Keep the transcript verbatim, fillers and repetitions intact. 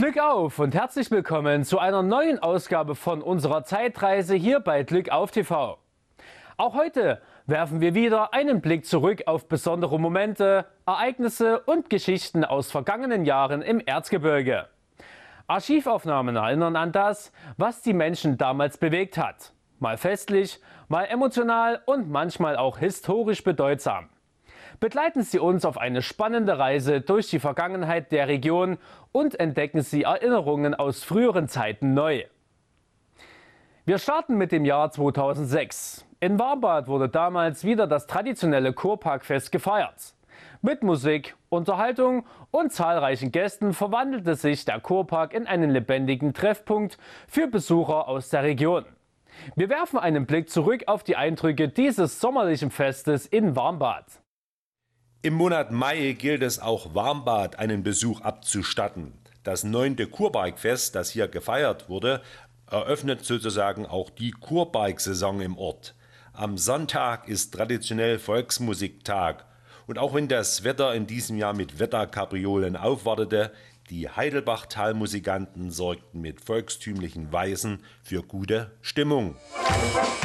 Glück auf und herzlich willkommen zu einer neuen Ausgabe von unserer Zeitreise hier bei Glück auf T V. Auch heute werfen wir wieder einen Blick zurück auf besondere Momente, Ereignisse und Geschichten aus vergangenen Jahren im Erzgebirge. Archivaufnahmen erinnern an das, was die Menschen damals bewegt hat. Mal festlich, mal emotional und manchmal auch historisch bedeutsam. Begleiten Sie uns auf eine spannende Reise durch die Vergangenheit der Region und entdecken Sie Erinnerungen aus früheren Zeiten neu. Wir starten mit dem Jahr zweitausendsechs. In Warmbad wurde damals wieder das traditionelle Kurparkfest gefeiert. Mit Musik, Unterhaltung und zahlreichen Gästen verwandelte sich der Kurpark in einen lebendigen Treffpunkt für Besucher aus der Region. Wir werfen einen Blick zurück auf die Eindrücke dieses sommerlichen Festes in Warmbad. Im Monat Mai gilt es auch Warmbad einen Besuch abzustatten. Das neunte Kurparkfest, das hier gefeiert wurde, eröffnet sozusagen auch die Kurpark-Saison im Ort. Am Sonntag ist traditionell Volksmusiktag. Und auch wenn das Wetter in diesem Jahr mit Wetterkapriolen aufwartete, die Heidelbach-Talmusikanten sorgten mit volkstümlichen Weisen für gute Stimmung.